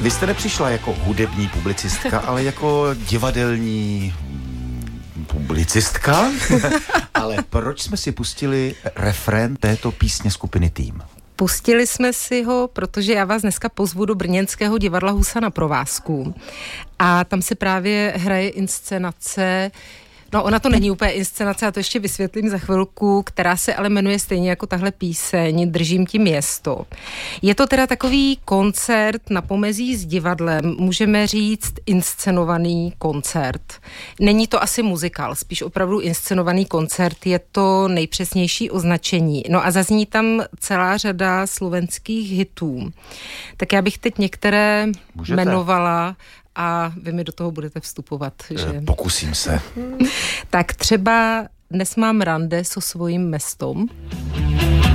Vy jste nepřišla jako hudební publicistka, ale jako divadelní publicistka. Ale proč jsme si pustili refrén této písně skupiny Tým? Pustili jsme si ho, protože já vás dneska pozvu do brněnského divadla Husa na provázku. A tam se právě hraje inscenace. No, ona to není úplně inscenace, já to ještě vysvětlím za chvilku, která se ale jmenuje stejně jako tahle píseň Držím ti město. Je to teda takový koncert na pomezí s divadlem, můžeme říct inscenovaný koncert. Není to asi muzikál, spíš opravdu inscenovaný koncert, je to nejpřesnější označení. No a zazní tam celá řada slovenských hitů. Tak já bych teď některé jmenovala a vy mi do toho budete vstupovat, že? Pokusím se. Tak třeba Dnes mám rande so svojím mestom.